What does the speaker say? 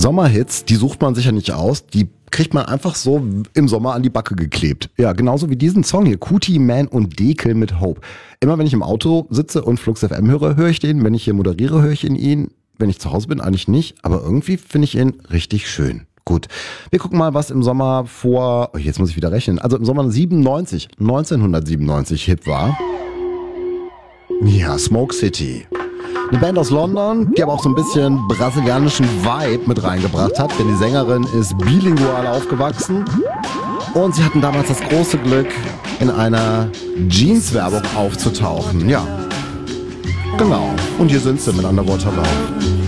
Sommerhits, die sucht man sich ja nicht aus, die kriegt man einfach so im Sommer an die Backe geklebt. Ja, genauso wie diesen Song hier, Kuti, Man und Dekel mit Hope. Immer wenn ich im Auto sitze und Flux FM höre, höre ich den. Wenn ich hier moderiere, höre ich ihn. Wenn ich zu Hause bin, eigentlich nicht. Aber irgendwie finde ich ihn richtig schön. Gut, wir gucken mal, was im Sommer jetzt muss ich wieder rechnen, also im Sommer 1997 Hit war. Ja, Smoke City. Eine Band aus London, die aber auch so ein bisschen brasilianischen Vibe mit reingebracht hat, denn die Sängerin ist bilingual aufgewachsen und sie hatten damals das große Glück, in einer Jeans-Werbung aufzutauchen. Ja, genau. Und hier sind sie mit Underwater Love.